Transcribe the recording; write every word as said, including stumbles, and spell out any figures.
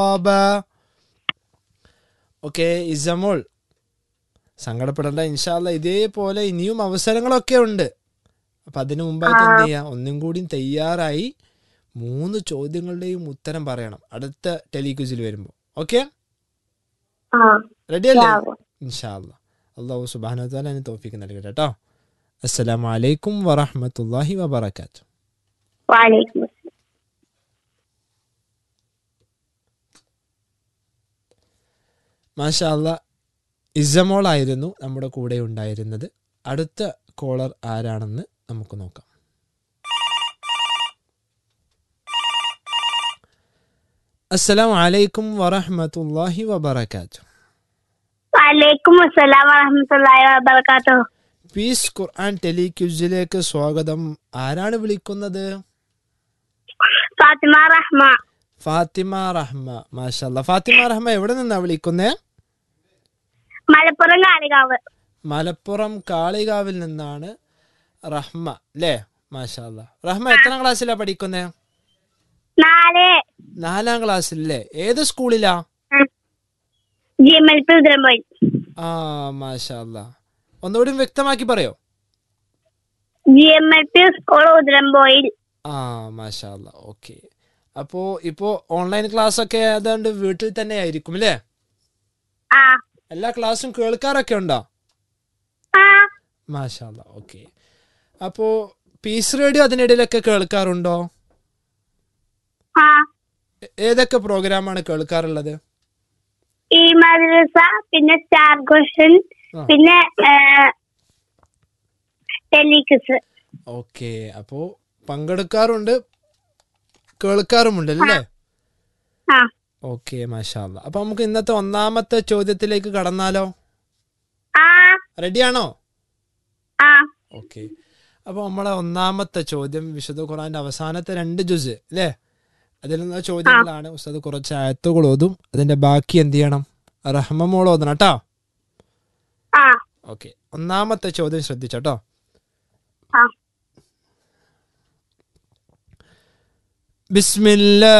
Okay ഇസമോൾ, സങ്കടപ്പെടേണ്ട. ഇൻഷാ അല്ലാ ഇതേപോലെ ഇനിയും അവസരങ്ങളൊക്കെ ഉണ്ട്. അപ്പം അതിനു മുമ്പായിട്ട് എന്ത് ചെയ്യാം, ഒന്നും കൂടി തയ്യാറായി മൂന്ന് ചോദ്യങ്ങളുടെയും ഉത്തരം പറയണം അടുത്ത ടെലിക്വിസിൽ വരുമ്പോൾ. ഓക്കെ, റെഡി അല്ലേ? ഇൻഷാ അല്ലാ. അല്ലാഹു സുബ്ഹാനഹു വ തആല അതിന് തൗഫീഖ് നൽകട്ടെ കേട്ടോ. അസ്സലാമു അലൈക്കും വറഹ്മത്തുള്ളാഹി വബറകാതുഹു. വഅലൈക്കും മാഷാ അല്ലാ, ഇസമോളായിരുന്നു നമ്മുടെ കൂടെ ഉണ്ടായിരുന്നത്. അടുത്ത കോളർ ആരാണെന്ന് നമുക്ക് നോക്കാം. അസ്സലാമു അലൈക്കും വറഹ്മത്തുള്ളാഹി വബറകാതുഹു. വഅലൈക്കും അസ്സലാം വറഹ്മത്തുള്ളാഹി വബറകാതുഹു. പീസ് ഖുർആൻ ടെലിക്വിസിലേക്ക് സ്വാഗതം. ആരാണ് വിളിക്കുന്നത്? ഫാത്തിമ റഹ്മ. ഫാത്തിമ റഹ്മ. മാഷാ അല്ലാ. ഫാത്തിമ റഹ്മ എവിടെ നിന്നാ വിളിക്കുന്നേ? മലപ്പുറം കാളികാവ്. മലപ്പുറം കാളികാവിൽ നിന്നാണ് റഹ്മ അല്ലേ? മാഷാ അല്ലാ. റഹ്മ എത്രാം ക്ലാസ്സിലാ പഠിക്കുന്നേ? നാല്. നാലാം ക്ലാസ്സിലല്ലേ? ഏത് സ്കൂളിലാ? G M L P ഉതിരമ്പോയിൽ. ആ മാഷാ അല്ലാ. ഒന്നുകൂടി വ്യക്തമാക്കി പറയോ? G M L P school ഉതിരമ്പോയിൽ. ആ മാഷാ അല്ലാ. ഓക്കെ. അപ്പോ ഇപ്പോ ഓൺലൈൻ ക്ലാസ് ഒക്കെ ഏതാണ്ട് വീട്ടിൽ തന്നെ ആയിരിക്കും അല്ലേ? ആ എല്ലാ ക്ലാസ്സും കേൾക്കാറൊക്കെ ഉണ്ടോ? ആ മാഷാ അല്ലാ. ഓക്കെ. അപ്പോ പീസ് റേഡിയോ അതിനിടയിലൊക്കെ കേൾക്കാറുണ്ടോ? ആ ഏതൊക്കെ പ്രോഗ്രാമാണ് കേൾക്കാറുള്ളത്? ഈ മദ്രസ, പിന്നെ സ്റ്റാർ ക്വസ്റ്റ്യൻ, പിന്നെ ടെലിക്വിസ്. ഓക്കെ. അപ്പോ പങ്കെടുക്കാറുണ്ട്, കേൾക്കാറുമുണ്ട് അല്ലേ? ആ ഓക്കെ മാഷാ അല്ലാ. അപ്പൊ നമുക്ക് ഇന്നത്തെ ഒന്നാമത്തെ ചോദ്യത്തിലേക്ക് കടന്നാലോ? ആ റെഡിയാണോ? ആ ഓക്കെ. അപ്പൊ നമ്മളെ ഒന്നാമത്തെ ചോദ്യം വിശുദ്ധ ഖുർആന്റെ അവസാനത്തെ രണ്ട് ജുസ് അല്ലേ, അതിൽ നിന്ന ചോദ്യങ്ങളാണ്. ഉസ്താദ് കുറച്ച് ആയത്തുകൾ ഓതും, അതിന്റെ ബാക്കി എന്ത് ചെയ്യണം, റഹ്മ മോൾ ഓതണം കേട്ടോ. ആ ഓക്കെ. ഒന്നാമത്തെ ചോദ്യം ശ്രദ്ധിച്ചോട്ടോ. ആ ബിസ്മില്ലാ